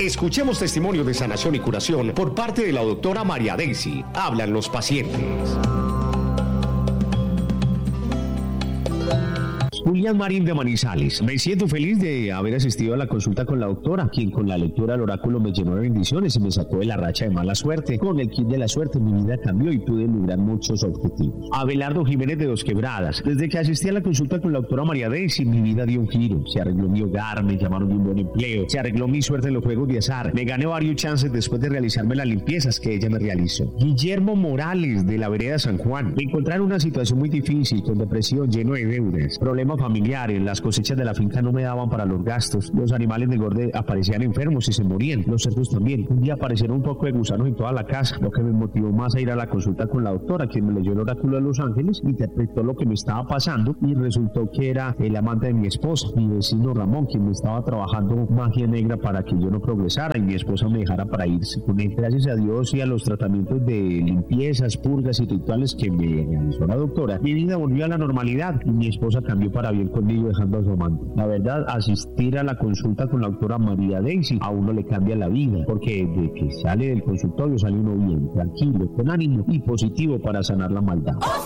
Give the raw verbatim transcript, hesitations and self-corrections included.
Escuchemos testimonio de sanación y curación por parte de la doctora María Daisy. Hablan los pacientes. Julián Marín de Manizales. Me siento feliz de haber asistido a la consulta con la doctora, quien con la lectura del oráculo me llenó de bendiciones y me sacó de la racha de mala suerte. Con el kit de la suerte mi vida cambió y pude lograr muchos objetivos. Abelardo Jiménez de Dos Quebradas. Desde que asistí a la consulta con la doctora María Daisy, mi vida dio un giro. Se arregló mi hogar, me llamaron de un buen empleo, se arregló mi suerte en los juegos de azar. Me gané varios chances después de realizarme las limpiezas que ella me realizó. Guillermo Morales de la vereda San Juan. Me encontré en una situación muy difícil, con depresión, lleno de deudas, problemas familiares, las cosechas de la finca no me daban para los gastos, los animales de engorde aparecían enfermos y se morían, los cerdos también. Un día aparecieron un poco de gusanos en toda la casa, lo que me motivó más a ir a la consulta con la doctora, quien me leyó el oráculo de Los Ángeles, interpretó lo que me estaba pasando y resultó que era el amante de mi esposa, mi vecino Ramón, quien me estaba trabajando magia negra para que yo no progresara y mi esposa me dejara para irse con él. Gracias a Dios y a los tratamientos de limpiezas, purgas y rituales que me realizó la doctora, mi vida volvió a la normalidad y mi esposa cambió para bien conmigo, dejando a su amante. La verdad, asistir a la consulta con la doctora María Daisy a uno le cambia la vida, porque desde que sale del consultorio sale uno bien, tranquilo, con ánimo y positivo para sanar la maldad.